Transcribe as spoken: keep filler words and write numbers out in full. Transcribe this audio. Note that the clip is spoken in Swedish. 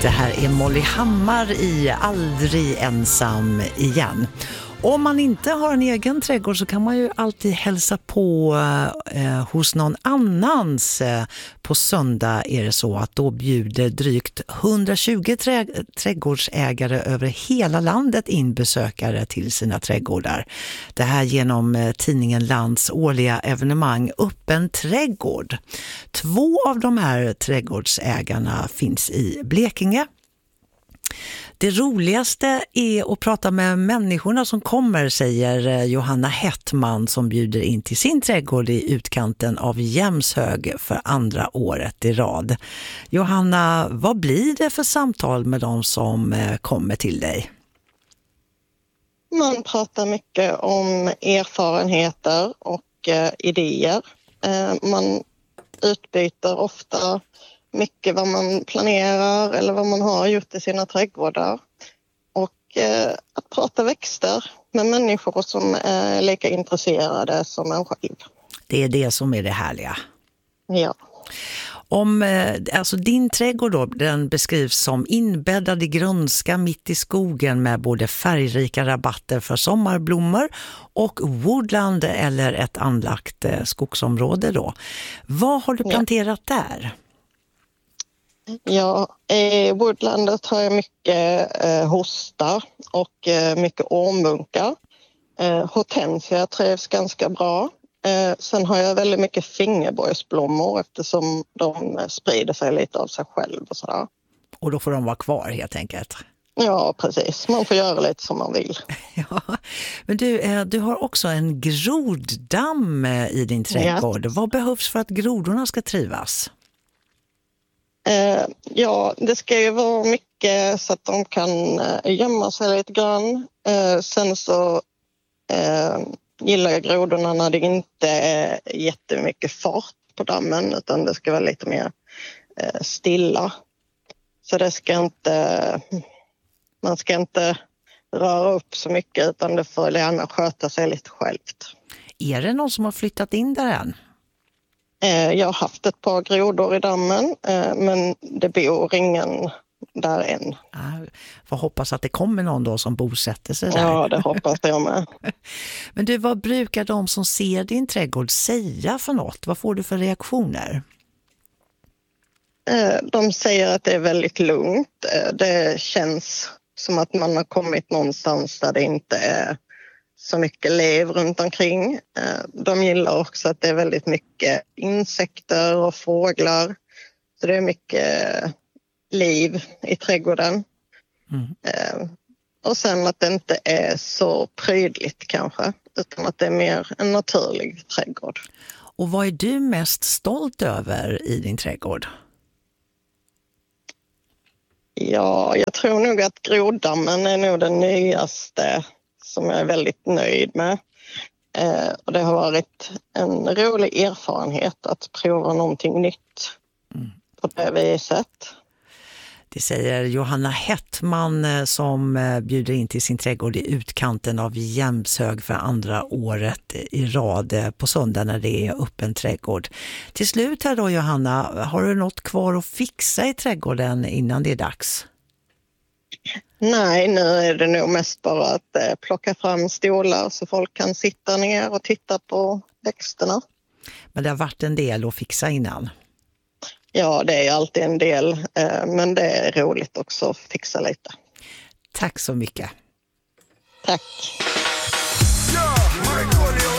Det här är Molly Hammar i Aldrig ensam igen. Om man inte har en egen trädgård så kan man ju alltid hälsa på eh, hos någon annans. Eh, på söndag är det så att då bjuder drygt hundratjugo trä- trädgårdsägare över hela landet in besökare till sina trädgårdar. Det här genom eh, tidningen Lands årliga evenemang Öppen trädgård. Två av de här trädgårdsägarna finns i Blekinge. Det roligaste är att prata med människorna som kommer, säger Johanna Hettman som bjuder in till sin trädgård i utkanten av Jämshög för andra året i rad. Johanna, vad blir det för samtal med de som kommer till dig? Man pratar mycket om erfarenheter och eh, idéer. Eh, man utbyter ofta mycket vad man planerar eller vad man har gjort i sina trädgårdar. Och eh, att prata växter med människor som är lika intresserade som en själv. Det är det som är det härliga. Ja. Om, eh, alltså din trädgård då, den beskrivs som inbäddad i grönska mitt i skogen med både färgrika rabatter för sommarblommor och woodland eller ett anlagt eh, skogsområde då. Vad har du planterat ja. där? Ja, i woodlandet har jag mycket eh, hosta och eh, mycket ormbunkar. Eh, hortensia trivs ganska bra. Eh, sen har jag väldigt mycket fingerborgsblommor eftersom de sprider sig lite av sig själv och sådär. Och då får de vara kvar helt enkelt. Ja, precis. Man får göra lite som man vill. Ja. Men du, eh, du har också en groddamm i din trädgård. Ja. Vad behövs för att grodorna ska trivas? Eh, ja, det ska ju vara mycket så att de kan eh, gömma sig lite grann. Eh, sen så eh, gillar jag grodorna när det inte är jättemycket fart på dammen utan det ska vara lite mer eh, stilla. Så det ska inte, man ska inte röra upp så mycket utan det får gärna sköta sig lite självt. Är det någon som har flyttat in där än? Jag har haft ett par grodor i dammen men det bor ingen där än. Jag får hoppas att det kommer någon då som bosätter sig där. Ja, det hoppas jag med. Men du, vad brukar de som ser din trädgård säga för något? Vad får du för reaktioner? De säger att det är väldigt lugnt. Det känns som att man har kommit någonstans där det inte är så mycket liv runt omkring. De gillar också att det är väldigt mycket insekter och fåglar. Så det är mycket liv i trädgården. Mm. Och sen att det inte är så prydligt kanske, utan att det är mer en naturlig trädgård. Och vad är du mest stolt över i din trädgård? Ja, jag tror nog att groddammen är nog den nyaste som jag är väldigt nöjd med. Eh, och det har varit en rolig erfarenhet att prova någonting nytt mm. på det viset. Det säger Johanna Hettman som bjuder in till sin trädgård i utkanten av Jämshög för andra året i rad på söndag när det är öppen trädgård. Till slut här då Johanna, har du något kvar att fixa i trädgården innan det är dags? Nej, nu är det nog mest bara att eh, plocka fram stolar så folk kan sitta ner och titta på växterna. Men det har varit en del att fixa innan? Ja, det är alltid en del, eh, men det är roligt också att fixa lite. Tack så mycket. Tack.